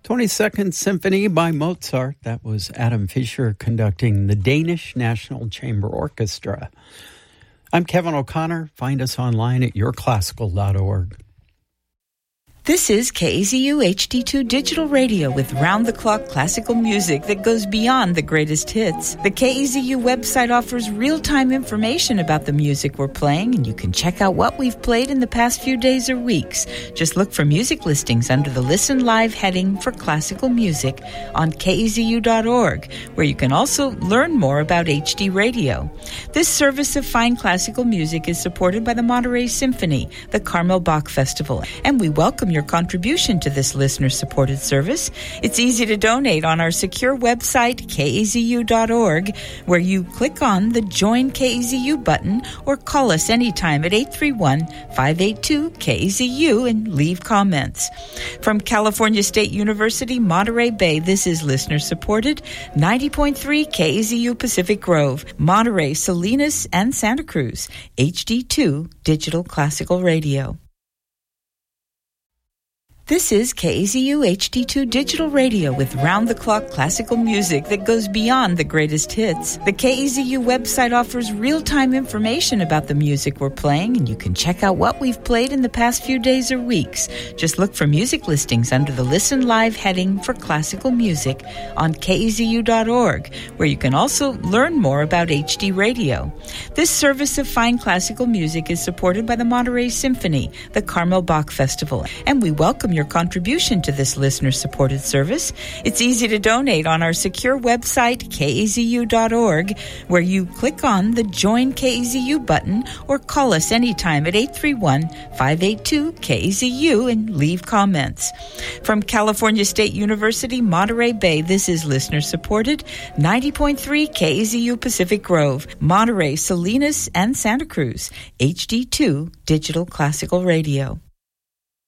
22nd Symphony by Mozart. That was Adam Fischer conducting the Danish National Chamber Orchestra. I'm Kevin O'Connor. Find us online at yourclassical.org. This is KAZU HD2 Digital Radio with round-the-clock classical music that goes beyond the greatest hits. The KAZU website offers real-time information about the music we're playing, and you can check out what we've played in the past few days or weeks. Just look for music listings under the Listen Live heading for classical music on KAZU.org, where you can also learn more about HD Radio. This service of fine classical music is supported by the Monterey Symphony, the Carmel Bach Festival, and we welcome your contribution to this listener-supported service. It's easy to donate on our secure website, kazu.org, where you click on the Join KAZU button or call us anytime at 831-582-KAZU and leave comments. From California State University, Monterey Bay, this is listener-supported 90.3 KAZU Pacific Grove, Monterey, Salinas, and Santa Cruz, HD2 Digital Classical Radio. This is KAZU HD2 Digital Radio with round-the-clock classical music that goes beyond the greatest hits. The KAZU website offers real-time information about the music we're playing, and you can check out what we've played in the past few days or weeks. Just look for music listings under the Listen Live heading for classical music on KAZU.org, where you can also learn more about HD Radio. This service of fine classical music is supported by the Monterey Symphony, the Carmel Bach Festival, and we welcome your contribution to this listener-supported service. It's easy to donate on our secure website, kazu.org, where you click on the Join KAZU button or call us anytime at 831-582-KAZU and leave comments. From California State University, Monterey Bay, this is listener-supported 90.3 KAZU Pacific Grove, Monterey, Salinas, and Santa Cruz, HD2 Digital Classical Radio.